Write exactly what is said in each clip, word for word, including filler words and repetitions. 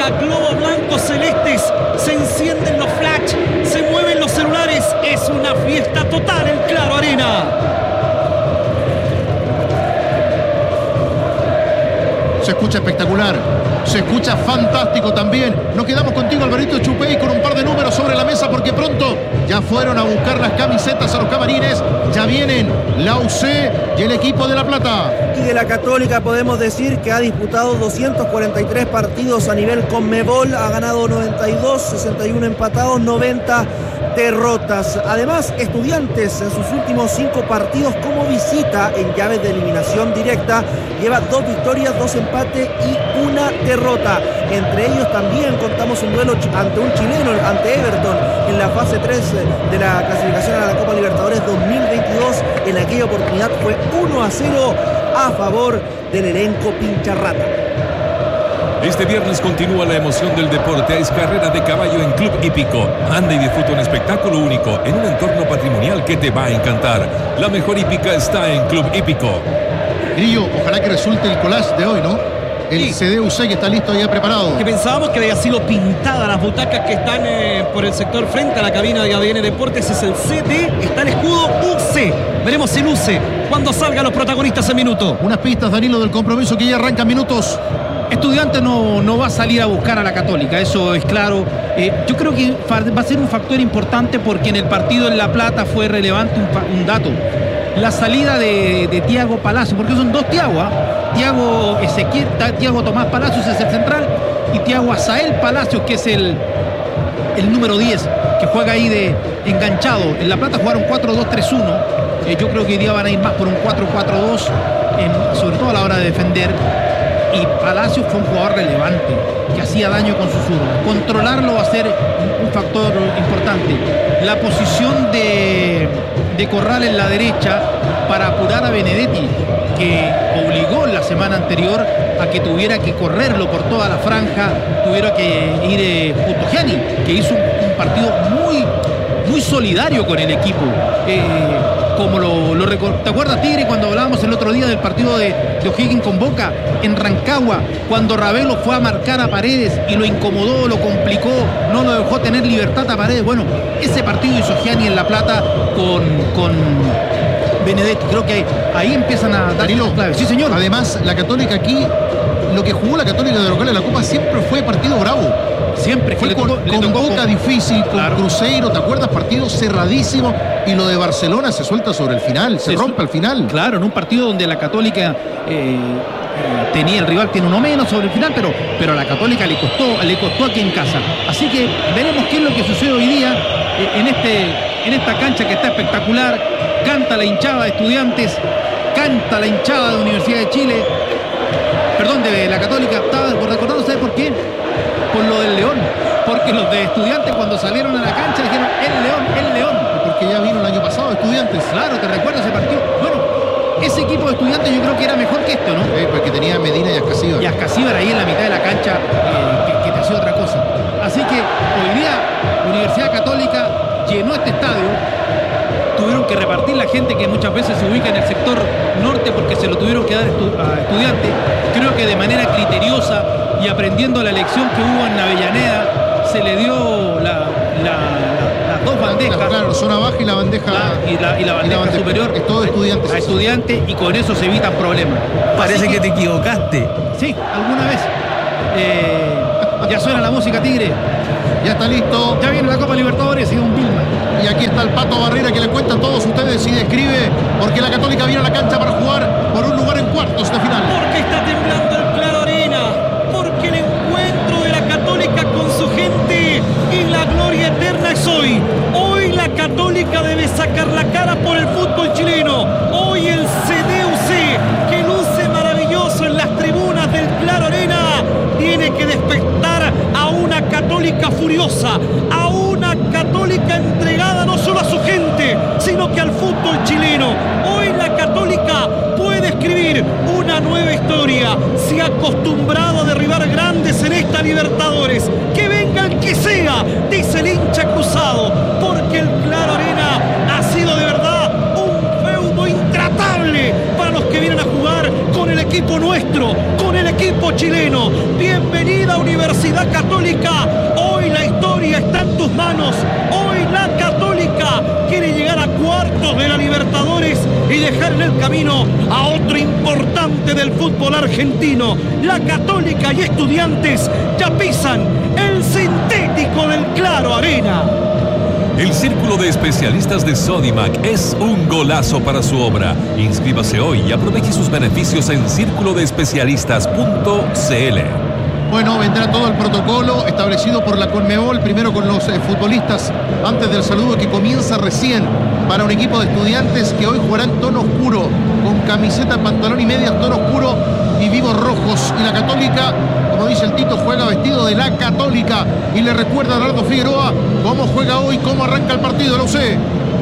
Católica, globo blanco celestes, se encienden los flash, se mueven los celulares, es una fiesta total en Claro Arena. Se escucha espectacular, se escucha fantástico también. Nos quedamos contigo, Alvarito Chupey, con un par de números sobre la mesa porque pronto ya fueron a buscar las camisetas a los camarines. Ya vienen la U C y el equipo de La Plata. Y de la Católica podemos decir que ha disputado doscientos cuarenta y tres partidos a nivel Conmebol, ha ganado noventa y dos, sesenta y uno empatados, noventa derrotas. Además, Estudiantes en sus últimos cinco partidos como visita en llaves de eliminación directa lleva dos victorias, dos empates y una derrota. Entre ellos también contamos un duelo ante un chileno, ante Everton, en la fase tres de la clasificación a la Copa Libertadores dos mil veintidós. En aquella oportunidad fue uno a cero a favor del elenco Pincharrata. Este viernes continúa la emoción del deporte. Es carrera de caballo en Club Hípico. Anda y disfruta un espectáculo único en un entorno patrimonial que te va a encantar. La mejor hípica está en Club Hípico. Grillo, ojalá que resulte el collage de hoy, ¿no? El Sí. C D U C que está listo ya preparado. Que pensábamos que había sido pintada las butacas que están eh, por el sector frente a la cabina de A D N Deportes. Es el C D, está el escudo U C. Veremos si luce cuando salgan los protagonistas en minuto. Unas pistas, Danilo, del compromiso que ya arranca minutos. Estudiantes no, no va a salir a buscar a la Católica, eso es claro. Eh, yo creo que va a ser un factor importante porque en el partido en La Plata fue relevante un, un dato. La salida de, de Thiago Palacios, porque son dos Thiago, ¿eh? Thiago Ezequiel, Thiago Tomás Palacios es el central y Thiago Azael Palacios, que es el, el número diez, que juega ahí de enganchado. En La Plata jugaron cuatro dos tres uno. Eh, yo creo que hoy día van a ir más por un cuatro cuatro dos, en, sobre todo a la hora de defender. Y Palacios fue un jugador relevante, que hacía daño con su zurda. Controlarlo va a ser un factor importante. La posición de, de Corral en la derecha para apurar a Benedetti, que obligó la semana anterior a que tuviera que correrlo por toda la franja, tuviera que ir eh, Putogiani, que hizo un, un partido muy, muy solidario con el equipo. Eh, como lo, lo ¿Te acuerdas, Tigre, cuando hablábamos el otro día del partido de, de O'Higgins con Boca en Rancagua, cuando Ravelo fue a marcar a Paredes y lo incomodó, lo complicó, no lo dejó tener libertad a Paredes? Bueno, ese partido hizo Gianni en La Plata con, con Benedetti. Creo que ahí, ahí empiezan a dar los claves. Sí, señor. Además, la Católica aquí, lo que jugó la Católica de local en la Copa siempre fue partido bravo. Siempre fue le con, tocó, le con tocó Boca con... difícil, con Claro. Cruzeiro, ¿te acuerdas? Partido cerradísimo. Y lo de Barcelona se suelta sobre el final, se, se rompe al final. Claro, en un partido donde la Católica eh, eh, tenía, el rival tiene uno menos sobre el final, pero, pero a la Católica le costó, le costó aquí en casa. Así que veremos qué es lo que sucede hoy día eh, en, este, en esta cancha que está espectacular. Canta la hinchada de Estudiantes, canta la hinchada de Universidad de Chile, perdón, de la Católica. Estaba recordando, ¿sabes por qué? Por lo del León, porque los de Estudiantes cuando salieron a la cancha dijeron el León, el León. Porque ya vino el año pasado Estudiantes. Claro, ¿te recuerdas ese partido? Bueno, ese equipo de Estudiantes yo creo que era mejor que esto, ¿no? Sí, porque tenía Medina y Ascasíbar. Y Ascasíbar ahí en la mitad de la cancha, eh, que, que te hacía otra cosa. Así que hoy día Universidad Católica llenó este estadio. Tuvieron que repartir la gente que muchas veces se ubica en el sector norte porque se lo tuvieron que dar estu- a Estudiantes. Creo que de manera criteriosa y aprendiendo la lección que hubo en Avellaneda, se le dio la, la, la, las dos bandejas. La, claro, zona baja y la bandeja, la, y, la, y la bandeja, y la bandeja superior. Es todo Estudiantes. A Estudiantes, y con eso se evitan problemas. Parece que, que te equivocaste. Sí, alguna vez. Eh, ya suena la música, Tigre. Ya está listo. Ya viene la Copa Libertadores y un Vilma. Y aquí está el Pato Barrera que le cuenta a todos ustedes y describe porque la Católica viene a la cancha para jugar por un lugar en cuartos de final. Porque está temblando el Claro Arena. Porque el encuentro de la Católica con su gente y la gloria eterna es hoy. Hoy la Católica debe sacar la cara por el fútbol chileno. Hoy el C D U C, que luce maravilloso en las tribunas del Claro Arena, tiene que despertar a una Católica furiosa, a una Católica entregada no solo a su gente, sino que al fútbol chileno. Hoy la Católica puede escribir una nueva historia. Se ha acostumbrado a derribar grandes en esta Libertadores. Que venga el que sea, dice el hincha cruzado, porque el Claro Arena ha sido de verdad un feudo intratable para los que vienen a jugar con el equipo nuestro, con el equipo chileno. Bienvenida Universidad Católica. Hoy la historia está en tus manos. Hoy la Católica quiere llegar a cuartos de la Libertadores y dejar en el camino a otro importante del fútbol argentino. La Católica y Estudiantes ya pisan el sintético del Claro Arena. El Círculo de Especialistas de Sodimac es un golazo para su obra. Inscríbase hoy y aproveche sus beneficios en círculo de especialistas punto c l. Bueno, vendrá todo el protocolo establecido por la Conmebol, primero con los eh, futbolistas, antes del saludo que comienza recién para un equipo de Estudiantes que hoy jugará en tono oscuro, con camiseta, pantalón y medias tono oscuro y vivos rojos. Y la Católica, como dice el Tito, juega vestido de la Católica y le recuerda a Nardo Figueroa cómo juega hoy, cómo arranca el partido, lo sé.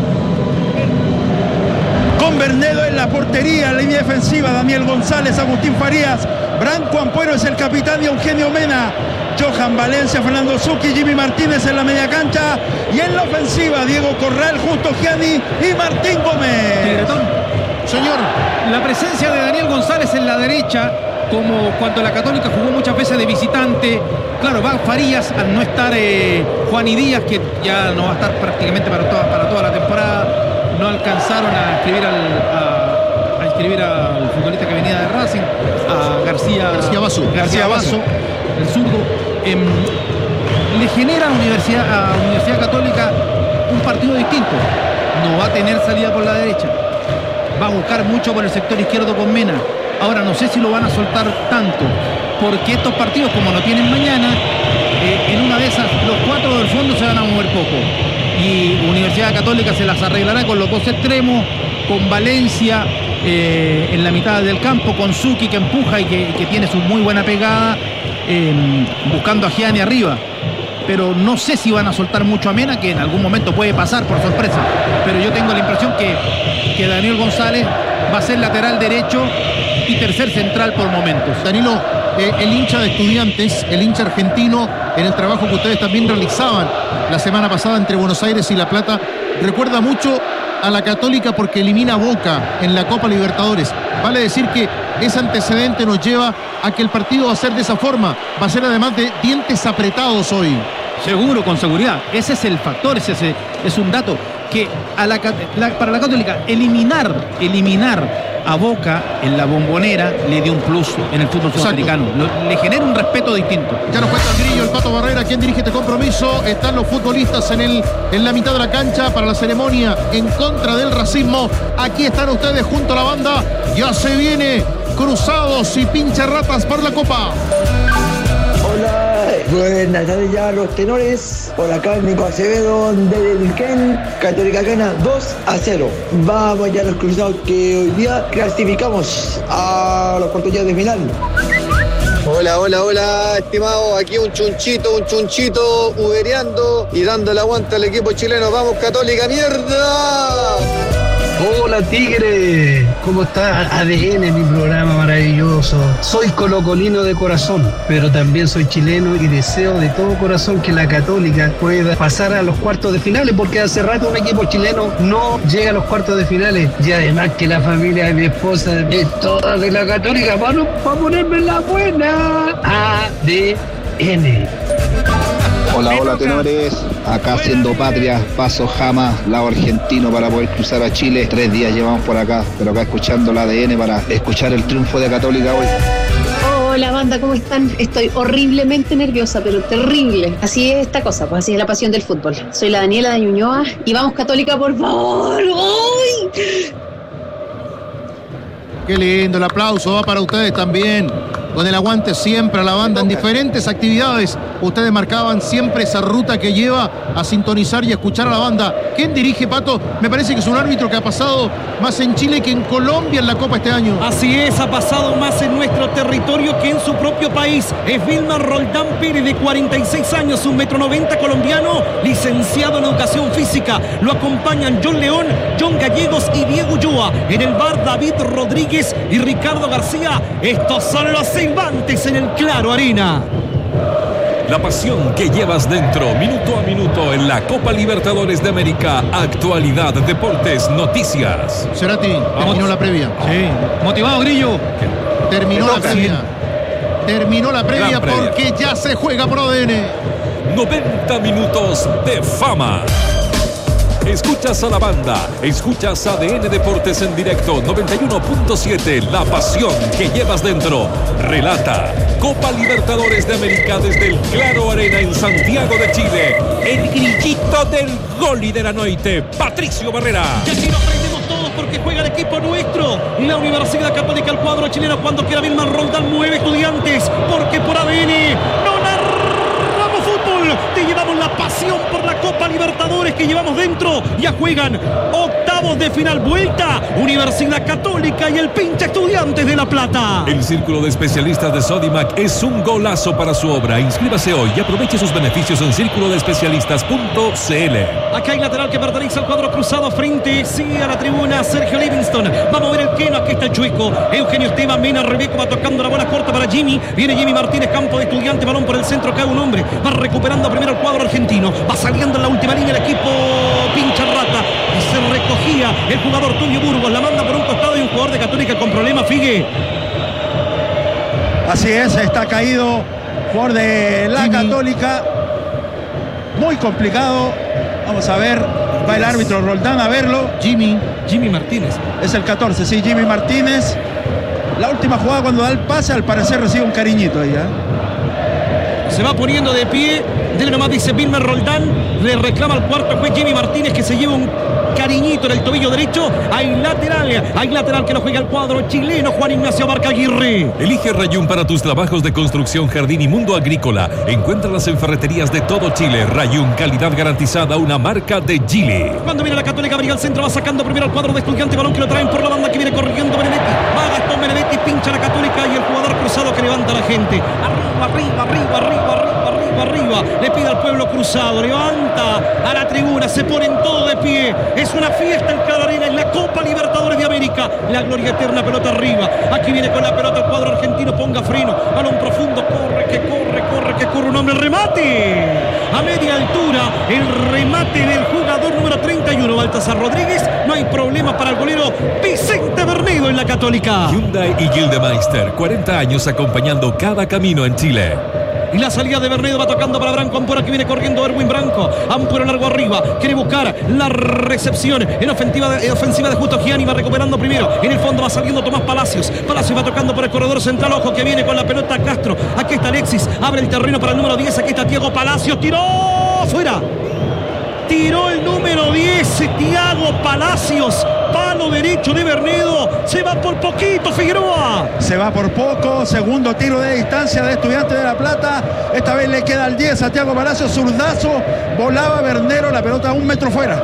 Con Bernedo en la portería, línea defensiva, Daniel González, Agustín Farías, Branco Ampuero es el capitán y Eugenio Mena, Johan Valencia, Fernando Zucchi, Jimmy Martínez en la media cancha y en la ofensiva, Diego Corral, Justo Gianni y Martín Gómez. Tigretón. Señor. La presencia de Daniel González en la derecha, como cuando la Católica jugó muchas veces de visitante. Claro, va Farías al no estar eh, Juan y Díaz, que ya no va a estar prácticamente para toda, para toda la temporada. No alcanzaron a escribir al, a, a escribir al futbolista que venía de Racing, a García García Basso. García Basso, el zurdo. Eh, le genera a Universidad, a Universidad Católica un partido distinto. No va a tener salida por la derecha. Va a buscar mucho por el sector izquierdo con Mena. Ahora no sé si lo van a soltar tanto, porque estos partidos, como no tienen mañana, eh, en una de esas los cuatro del fondo se van a mover poco. Y Universidad Católica se las arreglará con los dos extremos, con Valencia eh, en la mitad del campo, con Zucchi que empuja y que, que tiene su muy buena pegada, eh, buscando a Gianni arriba. Pero no sé si van a soltar mucho a Mena, que en algún momento puede pasar por sorpresa. Pero yo tengo la impresión que, que Daniel González va a ser lateral derecho y tercer central por momentos. Danilo, eh, el hincha de Estudiantes, el hincha argentino, en el trabajo que ustedes también realizaban la semana pasada entre Buenos Aires y La Plata, recuerda mucho a la Católica porque elimina a Boca en la Copa Libertadores. Vale decir que ese antecedente nos lleva a que el partido va a ser de esa forma, va a ser además de dientes apretados hoy. Seguro, con seguridad. Ese es el factor, ese, ese es un dato que a la, la, para la Católica eliminar, eliminar a Boca en la Bombonera le dio un plus en el fútbol sudamericano. Lo, le genera un respeto distinto. Ya nos cuenta el Grillo, el Pato Barrera, quien dirige este compromiso. Están los futbolistas en, el, en la mitad de la cancha para la ceremonia en contra del racismo. Aquí están ustedes junto a la banda. Ya se viene Cruzados y Pincharratas por la Copa. Hola, buenas tardes ya los tenores. Por acá Nico Acevedo de Vilquén. Católica gana dos a cero. Vamos ya los Cruzados que hoy día clasificamos a los cuartos de final. Hola, hola, hola, estimado, aquí un chunchito, un chunchito ubereando y dando el aguante al equipo chileno. ¡Vamos, Católica, mierda! Hola Tigre, ¿cómo estás? A D N, mi programa maravilloso. Soy colocolino de corazón, pero también soy chileno y deseo de todo corazón que la Católica pueda pasar a los cuartos de finales, porque hace rato un equipo chileno no llega a los cuartos de finales. Y además que la familia de mi esposa es toda de la Católica, para, para ponerme la buena. A D N. Hola, hola tenores, acá haciendo patria, paso jamás, lado argentino para poder cruzar a Chile. Tres días llevamos por acá, pero acá escuchando la A D N para escuchar el triunfo de Católica hoy. Hola banda, ¿cómo están? Estoy horriblemente nerviosa, pero terrible. Así es esta cosa, pues así es la pasión del fútbol. Soy la Daniela de Ñuñoa y vamos Católica, por favor. ¡Ay! Qué lindo, el aplauso va para ustedes también. Con el aguante siempre a la banda en diferentes actividades. Ustedes marcaban siempre esa ruta que lleva a sintonizar y a escuchar a la banda. ¿Quién dirige, Pato? Me parece que es un árbitro que ha pasado más en Chile que en Colombia en la Copa este año. Así es, ha pasado más en nuestro territorio que en su propio país. Es Vilmar Roldán Pérez, de cuarenta y seis años, un metro noventa, colombiano, licenciado en educación física. Lo acompañan John León, John Gallegos y Diego Ulloa. En el bar, David Rodríguez y Ricardo García. Estos son los silbantes en el Claro Arena. La pasión que llevas dentro, minuto a minuto, en la Copa Libertadores de América. Actualidad, deportes, noticias. Cerati, terminó la previa. Sí. Motivado, Grillo. Terminó la previa. Terminó la previa, Gran previa porque ya se juega por A D N. noventa minutos de fama. Escuchas a la banda, escuchas A D N Deportes en directo, noventa y uno punto siete, la pasión que llevas dentro. Relata Copa Libertadores de América desde el Claro Arena en Santiago de Chile. El grillito del gol y de la noche, Patricio Barrera. Y aquí lo aprendemos todos porque juega el equipo nuestro. La Universidad Católica, el cuadro chileno, cuando quiera Vilmar Roldán, mueve Estudiantes, porque por A D N no narramos fútbol. Te llevamos la pasión por la Copa Libertadores que llevamos dentro. Ya juegan octavos de final, vuelta Universidad Católica y el pinche Estudiantes de La Plata. El círculo de especialistas de Sodimac es un golazo para su obra. Inscríbase hoy y aproveche sus beneficios en círculo de especialistas punto c l. Acá hay lateral que pertenece al cuadro cruzado frente, sí, a la tribuna Sergio Livingston. Vamos a ver el Keno, aquí está el Chueco. Eugenio Esteban, Mena, Rebeco, va tocando la bola corta para Jimmy. Viene Jimmy Martínez, campo de Estudiante, balón por el centro, cae un hombre. Va recuperando primero el cuadro argentino. Va saliendo en la última línea el equipo pincha rata. Y se recogía el jugador Tulio Burgos. La manda por un costado y un jugador de Católica con problema, Figue. Así es, está caído jugador de la Jimmy. Católica. Muy complicado. Vamos a ver, va el árbitro Roldán a verlo. Jimmy, Jimmy Martínez. Es el catorce, sí, Jimmy Martínez. La última jugada cuando da el pase, al parecer recibe un cariñito ahí, ¿eh? Se va poniendo de pie. Dele nomás, dice Vilmar Roldán. Le reclama al cuarto juez Jimmy Martínez, que se lleva un cariñito en el tobillo derecho. Hay lateral, hay lateral que lo juega el cuadro chileno, Juan Ignacio Barca Aguirre. Elige Rayún para tus trabajos de construcción, jardín y mundo agrícola. Encuéntralas en ferreterías de todo Chile. Rayún, calidad garantizada, una marca de Gili. Cuando viene la Católica, abriga al centro, va sacando primero al cuadro de Estudiante, balón que lo traen por la banda, que viene corriendo Benedetti. Va Gastón Benedetti, pincha la Católica y el jugador cruzado que levanta a la gente. Arriba, arriba, arriba, arriba, arriba, arriba, arriba. Le pide al pueblo cruzado, levanta a la tribuna, se ponen todos de pie. Es una fiesta en cada arena, en la Copa Libertadores de América. La gloria eterna, pelota arriba. Aquí viene con la pelota el cuadro argentino, ponga freno. Balón profundo, corre, que corre, corre, que corre un hombre. Remate a media altura, el remate del jugador número treinta y uno, Baltasar Rodríguez. No hay problema para el golero Vicente Bernedo en la Católica. Hyundai y Gildemeister, cuarenta años acompañando cada camino en Chile. Y la salida de Bernedo va tocando para Branco Ampuero. Aquí viene corriendo Erwin Branco. Ampuero largo arriba. Quiere buscar la recepción en ofensiva de, en ofensiva de Justo Gianni. Va recuperando primero. En el fondo va saliendo Tomás Palacios. Palacios va tocando por el corredor central. Ojo que viene con la pelota Castro. Aquí está Alexis. Abre el terreno para el número diez. Aquí está Thiago Palacios. Tiró fuera. Tiró el número diez, Thiago Palacios. Palo derecho de Bernedo. Se va por poquito Figueroa. Se va por poco. Segundo tiro de distancia de Estudiantes de La Plata. Esta vez le queda el diez a Thiago Palacios. Zurdazo. Volaba Bernero. La pelota a un metro fuera.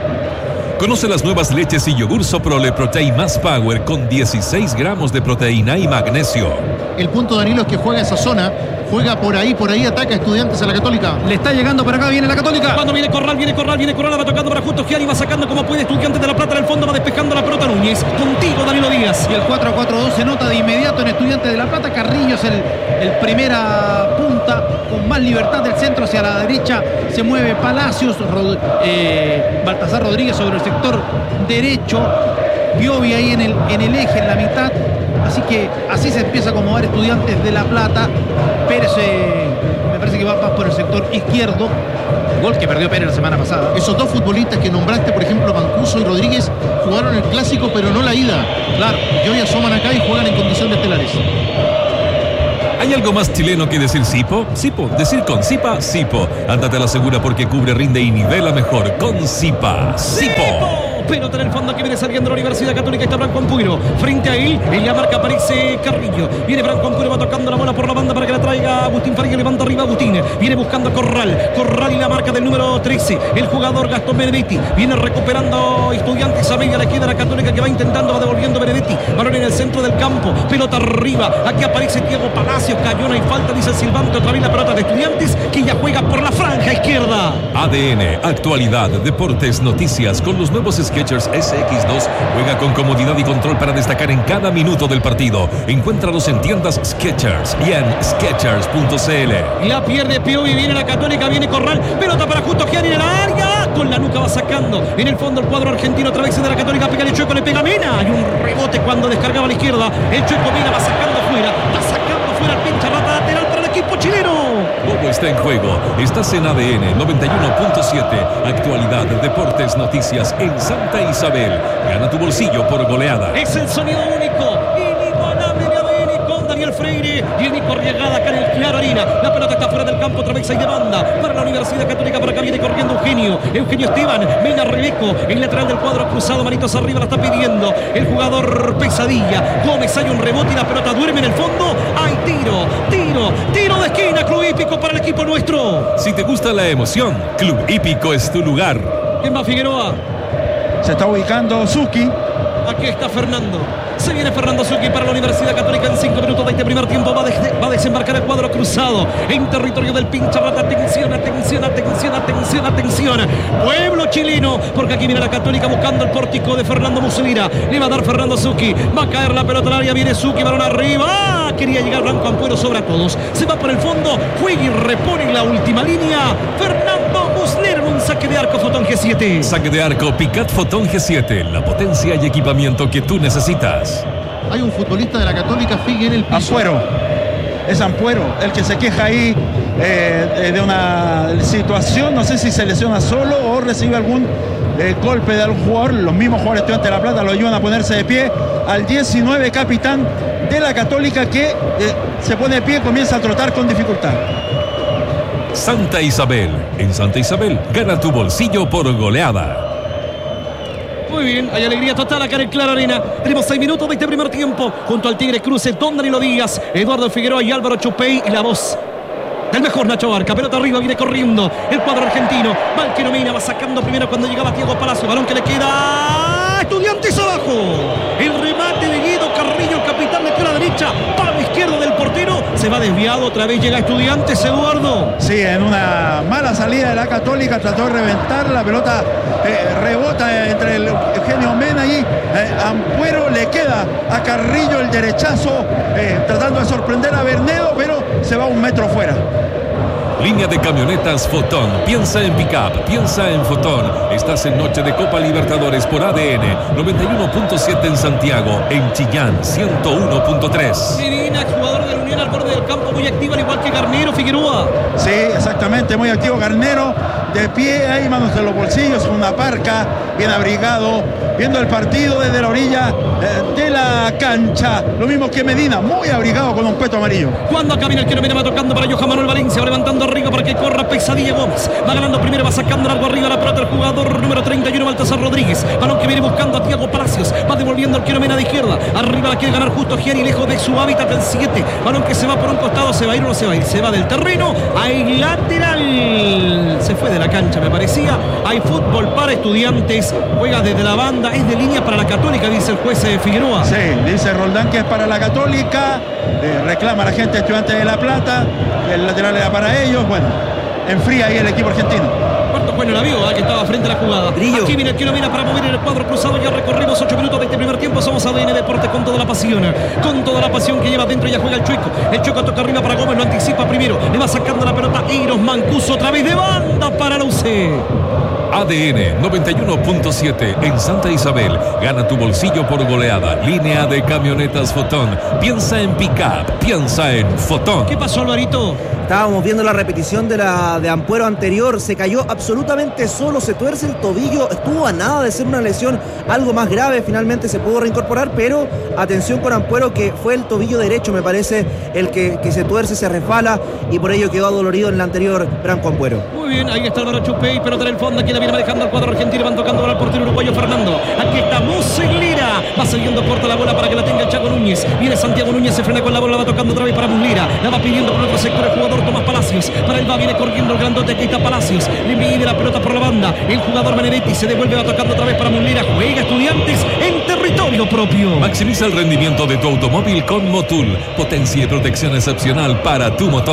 Conoce las nuevas leches y yogur Soprole Protein Más Power con dieciséis gramos de proteína y magnesio. El punto, Danilo, es que juega esa zona. Juega por ahí, por ahí ataca Estudiantes a la Católica. Le está llegando por acá, viene la Católica. Cuando viene Corral, viene Corral, viene Corral, va tocando para Justo Gianni, va sacando como puede Estudiantes de La Plata en el fondo, va despejando la pelota Núñez. Contigo, Danilo Díaz. Y el cuatro a cuatro dos se nota de inmediato en Estudiantes de La Plata. Carrillo es el, el primera punta, con más libertad del centro hacia la derecha. Se mueve Palacios, Rod, eh, Baltasar Rodríguez sobre el sector derecho. Piovi ahí en el, en el eje, en la mitad. Así que así se empieza a acomodar Estudiantes de La Plata. Pérez eh, me parece que va más por el sector izquierdo. Gol que perdió Pérez la semana pasada. Esos dos futbolistas que nombraste, por ejemplo, Mancuso y Rodríguez, jugaron el clásico, pero no la ida. Claro. Y hoy asoman acá y juegan en condición de estelares. ¿Hay algo más chileno que decir Sipo? Sipo, decir con Sipa, Sipo. Ándate a la segura porque cubre, rinde y nivela mejor con Sipa. Sipo. Pelota en el fondo que viene saliendo la Universidad Católica. Está Branco Ampuero. Frente a él, en la marca aparece Carrillo. Viene Branco Ampuero, va tocando la bola por la banda para que la traiga Agustín Faría. Levanta arriba Agustín. Viene buscando a Corral. Corral y la marca del número trece. El jugador Gastón Benedetti. Viene recuperando Estudiantes a media. Le queda la Católica que va intentando, va devolviendo Benedetti. Balón en el centro del campo. Pelota arriba. Aquí aparece Thiago Palacios. Cayó, no hay falta, dice el silbante. Otra vez la pelota de Estudiantes que ya juega por la franja izquierda. A D N, actualidad, deportes, noticias con los nuevos Skechers S X dos. Juega con comodidad y control para destacar en cada minuto del partido. Encuéntralos en tiendas Skechers y en skechers punto c l. La pierde Piovi, viene la Católica, viene Corral. Pelota para Justo Gianni en el área. Con la nuca va sacando. En el fondo el cuadro argentino otra vez de la Católica. Pega el Chueco, le pega Mena. Hay un rebote cuando descargaba a la izquierda. El Chueco Mena va sacando fuera. Va sacando fuera. afuera el pincha rata lateral para el equipo chileno. Todo está en juego. Estás en A D N noventa y uno punto siete. Actualidad, deportes, noticias en Santa Isabel. Gana tu bolsillo por goleada. Es el sonido único, inigualable de A D N con Daniel Freire y el Nico Arriagada acá en el Claro Arena. La pelota está fuera del campo, otra vez hay de banda para la Universidad Católica. Por acá viene corriendo Eugenio. Eugenio Esteban, Mena Rebeco, el lateral del cuadro cruzado, manitos arriba, la está pidiendo el jugador Pesadilla. Gómez, hay un rebote y la pelota duerme en el fondo. Hay tiro, tiro, tiro de esquina. Club Hípico para el equipo nuestro. Si te gusta la emoción, Club Hípico es tu lugar. ¿Quién va, Figueroa? Se está ubicando Zucchi. Aquí está Fernando. Se viene Fernando Zucchi para la Universidad Católica en cinco minutos de este primer tiempo. Va, de, va a desembarcar el cuadro cruzado en territorio del pincha rata. Atención, atención, atención, atención, atención. Pueblo chileno, porque aquí viene la Católica buscando el pórtico de Fernando Muslera. Le va a dar Fernando Zucchi. Va a caer la pelota al área. Viene Zucchi, balón arriba. ¡Ah! Quería llegar Blanco Ampuero sobre a todos. Se va por el fondo. Juega y repone en la última línea. Fernando Muslera en un saque de arco Fotón G siete. Saque de arco Picat Fotón G siete. La potencia y equipamiento que tú necesitas. Hay un futbolista de la Católica, Figue, en el piso. Ampuero. Es Ampuero el que se queja ahí eh, de una situación. No sé si se lesiona solo o recibe algún eh, golpe de algún jugador. Los mismos jugadores Estudiantes de La Plata lo ayudan a ponerse de pie. Al diecinueve, capitán de la Católica, que eh, se pone de pie y comienza a trotar con dificultad. Santa Isabel. En Santa Isabel, gana tu bolsillo por goleada. Muy bien, hay alegría total acá en el Claro Arena. Tenemos seis minutos de este primer tiempo. Junto al Tigre Cruce, Don Danilo Díaz, Eduardo Figueroa y Álvaro Chupey. Y la voz del mejor Nacho Barca. Pelota arriba, viene corriendo el cuadro argentino. Valquenomina va sacando primero cuando llegaba Thiago Palacio. Balón que le queda a Estudiantes abajo. El remate de Guido Carrillo, el capitán, metió a la derecha. Palo izquierdo del portero. Se va desviado, otra vez llega Estudiantes, Eduardo. Sí, en una mala salida de la Católica trató de reventar. La pelota eh, rebota entre el Eugenio Mena y eh, Ampuero. Le queda a Carrillo el derechazo, eh, tratando de sorprender a Bernedo, pero se va un metro fuera. Línea de camionetas Fotón. Piensa en pick-up, piensa en Fotón. Estás en noche de Copa Libertadores por A D N noventa y uno punto siete en Santiago, en Chillán ciento uno punto tres. Medina, jugador de la Unión al borde del campo, muy activo, al igual que Garnero, Figueroa. Sí, exactamente, muy activo Garnero, de pie, ahí manos en los bolsillos, una parca, bien abrigado, viendo el partido desde la orilla eh, de la cancha. Lo mismo que Medina, muy abrigado con un peto amarillo. Cuando acá viene el Quiero Mena, va tocando para Johan Manuel Valencia, va levantando arriba para que corra Pesadilla Gómez. Va ganando primero, va sacando algo arriba la pelota el jugador número treinta y uno, Baltasar Rodríguez. Balón que viene buscando a Thiago Palacios. Va devolviendo el Quiero Mena de izquierda. Arriba la quiere ganar justo Gianni, lejos de su hábitat el siete. Balón que se va por un costado, se va a ir o no se va a ir. Se va del terreno, hay lateral. Se fue de la cancha, me parecía. Hay fútbol para Estudiantes. Juega desde la banda, es de línea para la Católica, dice el juez de Figueroa. Sí, dice Roldán que es para la Católica. Eh, reclama la gente de Estudiantes de La Plata. El lateral era para ellos. Bueno, enfría ahí el equipo argentino. Cuarto bueno la vio, ¿eh? Que estaba frente a la jugada. Brillo. Aquí viene el Quiero Mena para mover en el cuadro cruzado. Ya recorrimos ocho minutos de este primer tiempo. Somos A D N Deportes con toda la pasión. Con toda la pasión que lleva dentro. Ya juega el Chueco. El Chueco toca arriba para Gómez. Lo anticipa primero. Le va sacando la pelota. Eiros Mancuso otra vez de banda para la U C. A D N noventa y uno punto siete en Santa Isabel. Gana tu bolsillo por goleada. Línea de camionetas Fotón. Piensa en pick-up, piensa en Fotón. ¿Qué pasó, Alvarito? Estábamos viendo la repetición de la de Ampuero anterior. Se cayó absolutamente solo, se tuerce el tobillo. Estuvo a nada de ser una lesión algo más grave. Finalmente se pudo reincorporar, pero atención con Ampuero, que fue el tobillo derecho, me parece, el que, que se tuerce, se resbala y por ello quedó adolorido en el anterior Branco Ampuero. Muy bien, ahí está Álvaro Chupey, pero en el fondo aquí la viene manejando al cuadro argentino. Van tocando al portero uruguayo Fernando. Aquí está Muslera. Va saliendo corta la bola para que la tenga el Chaco Núñez. Viene Santiago Núñez, se frena con la bola, va tocando otra vez para Muslera. La va pidiendo por otro sector el jugador Tomás Palacios. Para él va, viene corriendo el grandote. Aquí está Palacios. Le pide la pelota por la banda. El jugador Benedetti se devuelve, va tocando otra vez para Muslera. Juega Estudiantes en territorio propio. Maximiza el rendimiento de tu automóvil con Motul. Potencia y protección excepcional para tu motor.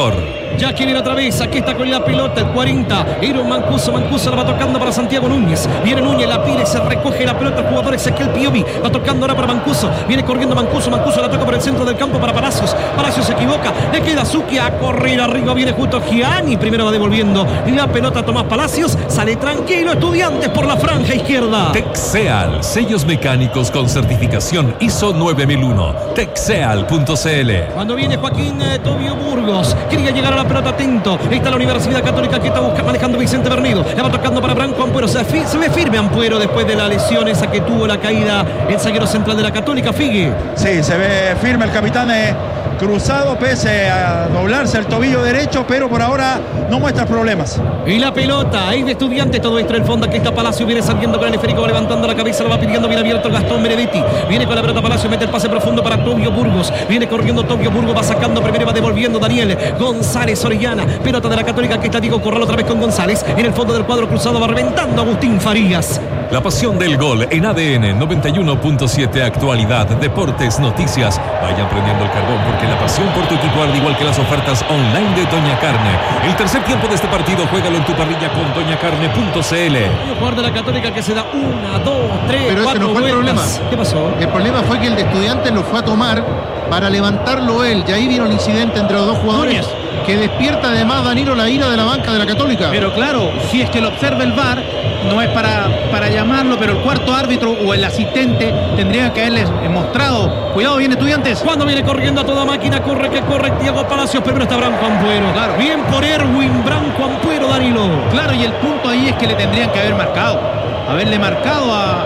Ya que viene otra vez, aquí está con la pelota, el cuarenta. Era un Mancuso, Mancuso la va tocando para Santiago Núñez. Viene Núñez, la pide, se recoge la pelota el jugador Ezequiel Piovi. Va tocando ahora para Mancuso. Viene corriendo Mancuso, Mancuso la toca por el centro del campo para Palacios. Palacios se equivoca, le queda Zucchi a correr arriba. Viene justo Gianni, primero va devolviendo la pelota a Tomás Palacios. Sale tranquilo Estudiantes por la franja izquierda. Texeal, sellos mecánicos con certificación I S O nueve mil uno. Texeal punto c l. Cuando viene Joaquín eh, Tobio Burgos, quería llegar a la pelota, atento. Ahí está la Universidad Católica que está buscando, manejando Vicente Bernido. La va tocando para Branco Ampuero. Se, fi, se ve firme Ampuero después de la lesión esa que tuvo la caída el zaguero central de la Católica, Figue. Sí, se ve firme el capitán eh, Cruzado, pese a doblarse el tobillo derecho, pero por ahora no muestra problemas. Y la pelota, ahí de Estudiantes, todo esto en el fondo. Aquí está Palacio, viene saliendo con el esférico, va levantando la cabeza, lo va pidiendo bien abierto el Gastón Benedetti. Viene con la pelota Palacio, mete el pase profundo para Tobio Burgos. Viene corriendo Tobio Burgos, va sacando primero, va devolviendo Daniel González Orellana. Pelota de la Católica, aquí está Diego Corral otra vez con González. En el fondo del cuadro cruzado va reventando Agustín Farías. La pasión del gol en A D N noventa y uno punto siete, actualidad, deportes, noticias. Vayan prendiendo el carbón porque la pasión por tu equipo arde igual que las ofertas online de Doña Carne. El tercer tiempo de este partido, juégalo en tu parrilla con doña carne punto c l. El jugador de la Católica que se da una, dos, tres, Pero cuatro ese no fue el vueltas. problema. ¿Qué pasó? El problema fue que el de Estudiantes lo fue a tomar para levantarlo él. Y ahí vino el incidente entre los dos jugadores. Núñez. Que despierta además, Danilo, la ira de la banca de la Católica. Pero claro, si es que lo observa el V A R, no es para, para llamarlo, pero el cuarto árbitro o el asistente tendría que haberles mostrado. Cuidado, viene Estudiantes. Cuando viene corriendo a toda máquina, corre que corre Thiago Palacios, primero está Branco Ampuero. Claro. Bien por Erwin Branco Ampuero, Danilo. Claro, y el punto ahí es que le tendrían que haber marcado. Haberle marcado a,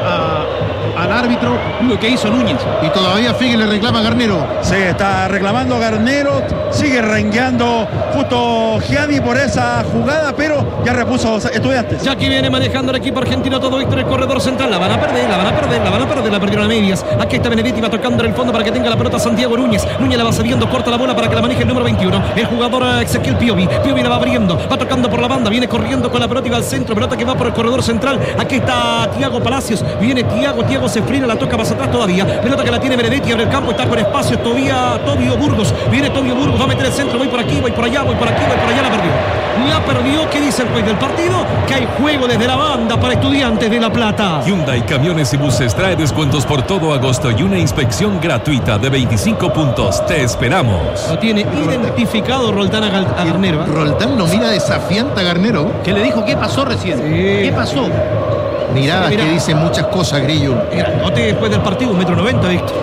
a, al árbitro lo que hizo Núñez. Y todavía Figue le reclama a Garnero. Sí, está reclamando Garnero, sigue rengueando justo Gianni por esa jugada, pero ya repuso Estudiantes. Ya que viene manejando el equipo argentino todo esto en el corredor central. La van a perder, la van a perder, la van a perder, la perdieron a medias. Aquí está Benedetti, va tocando en el fondo para que tenga la pelota Santiago Núñez. Núñez la va cediendo, corta la bola para que la maneje el número veintiuno. El jugador Ezequiel Piovi. Piovi la va abriendo, va tocando por la banda, viene corriendo con la pelota y va al centro. Pelota que va por el corredor central. Aquí está Thiago Palacios. Viene Thiago, Thiago se frena, la toca más atrás todavía. Pelota que la tiene Benedetti, abre el campo, está con espacio todavía Tobio Burgos. Viene Tobio Burgos, va a meter el centro, voy por aquí, voy por allá, voy por aquí, voy por allá, la perdió. La perdió, ¿qué dice el juez del partido? Que hay juego desde la banda para Estudiantes de La Plata. Hyundai Camiones y Buses trae descuentos por todo agosto y una inspección gratuita de veinticinco puntos. Te esperamos. Lo tiene identificado Roldán a, Gal- a Garnero. ¿eh? Roldán lo mira desafiante a Garnero. Que le dijo, ¿qué pasó recién? Sí. ¿Qué pasó? Mirá, Sí, mirá. que dice muchas cosas, Grillo. Grandote después del partido, un metro noventa, ¿viste?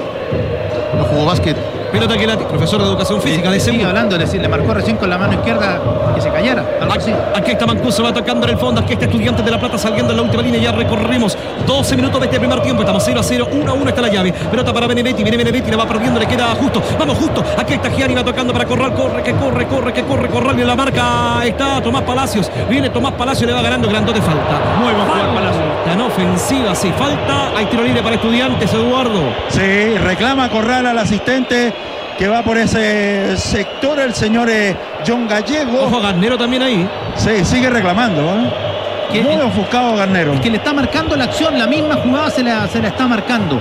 No jugó básquet. Pelota que la profesor de educación física de Sigue Seúl. hablando, le, le marcó recién con la mano izquierda que se callara. Algo así. Aquí está Mancuso, va tocando en el fondo. Aquí está Estudiantes de La Plata saliendo en la última línea. Ya recorrimos doce minutos de este primer tiempo. Estamos cero a cero, uno a uno está la llave. Pelota para Benedetti, viene Benedetti, la va perdiendo, le queda justo. Vamos justo. Aquí está Gianni, va tocando para Corral. Corre, que corre, corre, que corre. Corral y en la marca está Tomás Palacios. Viene Tomás Palacios, le va ganando. Grandote falta. Muy buen jugador Palacios. Tan ofensiva, sí. Falta. Hay tiro libre para Estudiantes, Eduardo. Sí, reclama Corral al asistente que va por ese sector, el señor eh, John Gallego. Ojo, Garnero también ahí. Sí, sigue reclamando, ¿eh? Que- Muy ofuscado Garnero. Que le está marcando la acción, la misma jugada se la, se la está marcando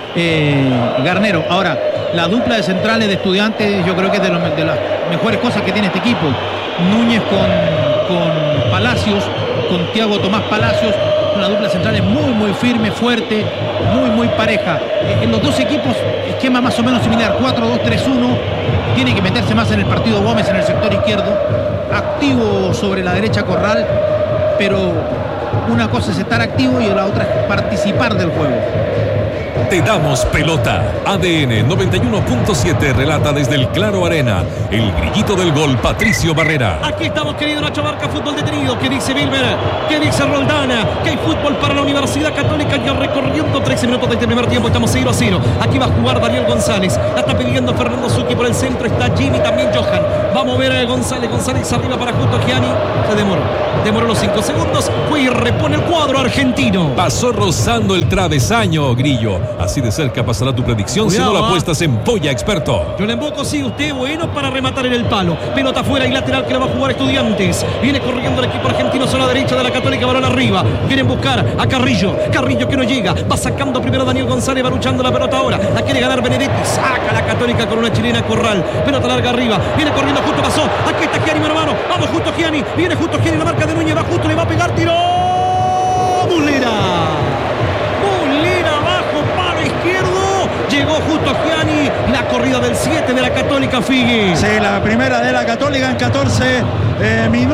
eh, Garnero. Ahora, la dupla de centrales de Estudiantes yo creo que es de, lo- de las mejores cosas que tiene este equipo. Núñez con, con Palacios, con Thiago Tomás Palacios, una dupla de centrales muy muy firme, fuerte, muy muy pareja. Eh, En los dos equipos, esquema más o menos similar, cuatro dos tres uno. Tiene que meterse más en el partido Gómez en el sector izquierdo, activo sobre la derecha Corral, pero una cosa es estar activo y la otra es participar del juego. Te damos pelota. A D N noventa y uno punto siete relata desde el Claro Arena. El grillito del gol, Patricio Barrera. Aquí estamos, querido Nacho Barca, fútbol detenido. ¿Qué dice Wilmer? ¿Qué dice Roldana? Que hay fútbol para la Universidad Católica ya recorriendo trece minutos de este primer tiempo. Estamos cero a cero. Aquí va a jugar Daniel González. La está pidiendo Fernando Zucchi por el centro. Está Jimmy, también Johan. Vamos a ver a González. González arriba para justo Gianni. Se demoró. Demoró los cinco segundos. Fue y repone el cuadro argentino. Pasó rozando el travesaño, Grillo. Así de cerca pasará tu predicción. Cuidado, si no la ah. apuestas en Polla Experto. Yo le emboco, sí, usted bueno para rematar en el palo. Pelota afuera y lateral que la va a jugar Estudiantes. Viene corriendo el equipo argentino a la derecha de la Católica, balón arriba. Quieren buscar a Carrillo. Carrillo que no llega. Va sacando primero Daniel González, va luchando la pelota ahora. La quiere ganar Benedetti. Saca la Católica con una chilena Corral. Pelota larga arriba. Viene corriendo, justo pasó. Aquí está Gianni, mi hermano. Vamos, justo Gianni. Viene justo Gianni, la marca de Núñez. Va justo, le va a pegar. Tiró. Mulera. Mulera abajo, palo izquierdo. Llegó justo Gianni. La corrida del siete de la Católica, Figue. Sí, la primera de la Católica en catorce eh, minutos.